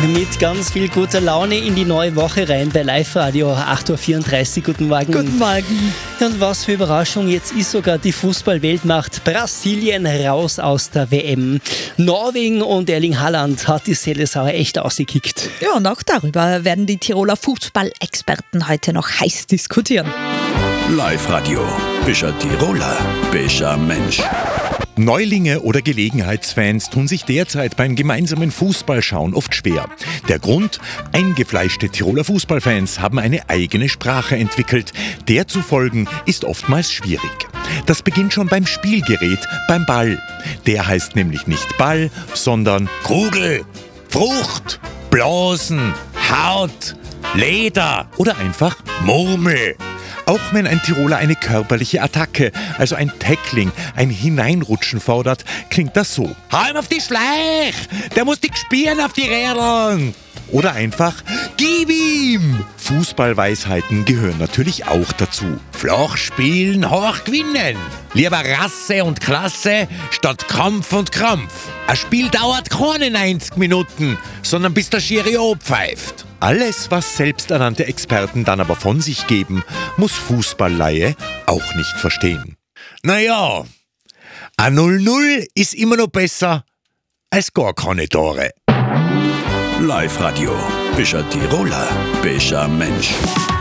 Mit ganz viel guter Laune in die neue Woche rein bei Live-Radio 8.34 Uhr. Guten Morgen. Guten Morgen. Und was für Überraschung, jetzt ist sogar die Fußball-Weltmacht Brasilien raus aus der WM. Norwegen und Erling Haaland hat die Seleção echt ausgekickt. Ja, und auch darüber werden die Tiroler Fußballexperten heute noch heiß diskutieren. Live-Radio. Bist ein Tiroler, bist ein Mensch. Neulinge oder Gelegenheitsfans tun sich derzeit beim gemeinsamen Fußballschauen oft schwer. Der Grund? Eingefleischte Tiroler Fußballfans haben eine eigene Sprache entwickelt. Der zu folgen ist oftmals schwierig. Das beginnt schon beim Spielgerät, beim Ball. Der heißt nämlich nicht Ball, sondern Kugel, Frucht, Blasen, Haut, Leder oder einfach Murmel. Auch wenn ein Tiroler eine körperliche Attacke, also ein Tackling, ein Hineinrutschen fordert, klingt das so. Hau ihm auf die Schleich! Der muss dich spielen auf die Rädern! Oder einfach, gib ihm! Fußballweisheiten gehören natürlich auch dazu. Flach spielen, hoch gewinnen. Lieber Rasse und Klasse statt Kampf und Krampf. Ein Spiel dauert keine 90 Minuten, sondern bis der Schiri pfeift. Alles, was selbsternannte Experten dann aber von sich geben, muss Fußballleihe auch nicht verstehen. Naja, ein 0-0 ist immer noch besser als gar keine Tore. Live-Radio. Bist ein Tiroler, bist ein Mensch.